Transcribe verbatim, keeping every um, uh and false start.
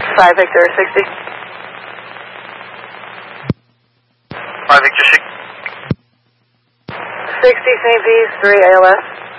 five Victor sixty. five Victor six. sixty Saint P's, three A L S.